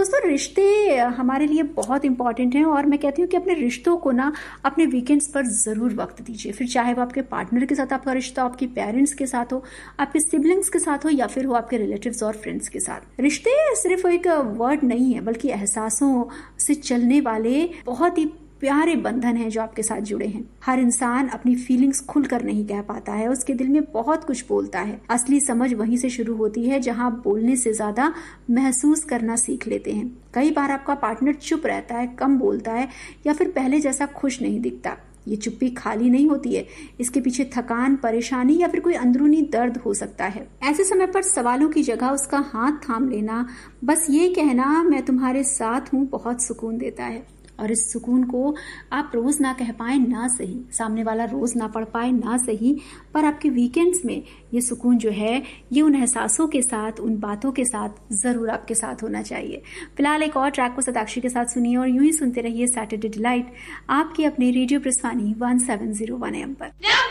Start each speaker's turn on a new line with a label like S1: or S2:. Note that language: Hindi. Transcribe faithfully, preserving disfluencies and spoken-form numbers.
S1: दोस्तों, रिश्ते हमारे लिए बहुत इंपॉर्टेंट हैं और मैं कहती हूँ कि अपने रिश्तों को ना अपने वीकेंड्स पर ज़रूर वक्त दीजिए। फिर चाहे वो आपके पार्टनर के साथ आपका रिश्ता, आपके पेरेंट्स के साथ हो, आपके सिबलिंग्स के साथ हो या फिर हो आपके रिलेटिव्स और फ्रेंड्स के साथ। रिश्ते सिर्फ एक वर्ड नहीं है, बल्कि एहसासों से चलने वाले बहुत ही प्यारे बंधन हैं जो आपके साथ जुड़े हैं। हर इंसान अपनी फीलिंग्स खुलकर नहीं कह पाता है, उसके दिल में बहुत कुछ बोलता है। असली समझ वहीं से शुरू होती है जहां आप बोलने से ज्यादा महसूस करना सीख लेते हैं। कई बार आपका पार्टनर चुप रहता है, कम बोलता है या फिर पहले जैसा खुश नहीं दिखता। ये चुप्पी खाली नहीं होती है, इसके पीछे थकान, परेशानी या फिर कोई अंदरूनी दर्द हो सकता है। ऐसे समय पर सवालों की जगह उसका हाथ थाम लेना, बस ये कहना मैं तुम्हारे साथ हूँ, बहुत सुकून देता है। और इस सुकून को आप रोज ना कह पाए ना सही, सामने वाला रोज ना पढ़ पाए ना सही, पर आपके वीकेंड्स में ये सुकून जो है ये उन एहसासों के साथ, उन बातों के साथ जरूर आपके साथ होना चाहिए। फिलहाल एक और ट्रैक को सताक्षी के साथ सुनिए और यूं ही सुनते रहिए सैटरडे डिलाइट, आपकी अपनी radio प्रस्थानी one seven zero one M पर।